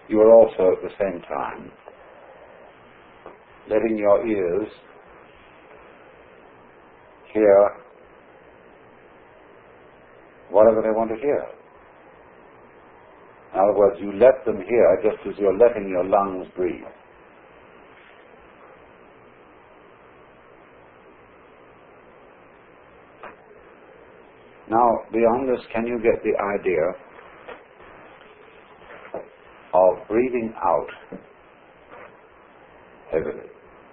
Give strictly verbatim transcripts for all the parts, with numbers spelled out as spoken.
you are also at the same time letting your ears hear whatever they want to hear. In other words, you let them hear just as you're letting your lungs breathe. Now, beyond this, can you get the idea of breathing out heavily?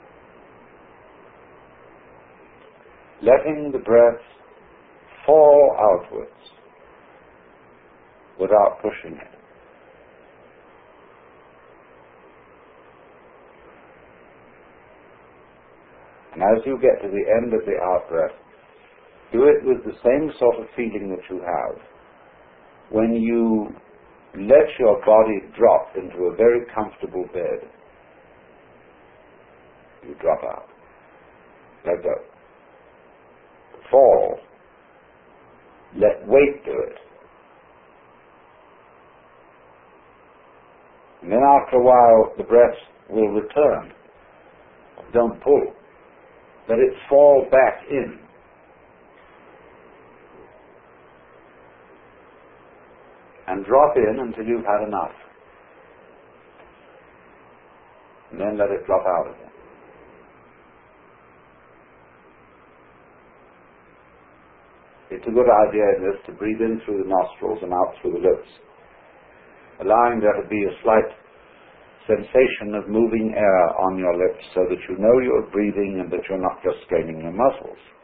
Letting the breath fall outwards without pushing it. And as you get to the end of the out-breath, do it with the same sort of feeling that you have when you let your body drop into a very comfortable bed. You drop out. Let go. Fall. Let weight do it. And then after a while, the breath will return. Don't pull. Let it fall back in. And drop in until you've had enough. And then let it drop out again. It's a good idea in this to breathe in through the nostrils and out through the lips, allowing there to be a slight sensation of moving air on your lips so that you know you're breathing and that you're not just straining your muscles.